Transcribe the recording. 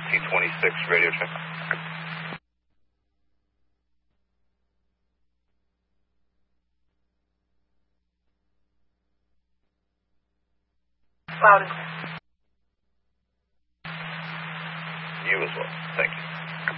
T26 radio check. Loud and clear. You as well. Thank you.